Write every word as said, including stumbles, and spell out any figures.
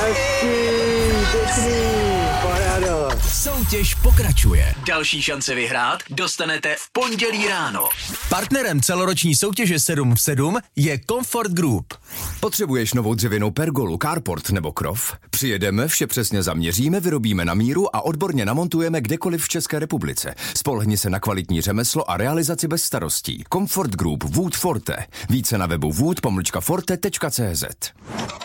Hezký, pěkný, paráda. Soutěž pokračuje. Další šance vyhrát dostanete v pondělí ráno. Partnerem celoroční soutěže sedm v sedm je Comfort Group. Potřebuješ novou dřevěnou pergolu, carport nebo krov? Přijedeme, vše přesně zaměříme, vyrobíme na míru a odborně namontujeme kdekoliv v České republice. Spolehni se na kvalitní řemeslo a realizaci bez starostí. Comfort Group Wood Forte. Více na webu wood pomlčka forte tečka cé zet.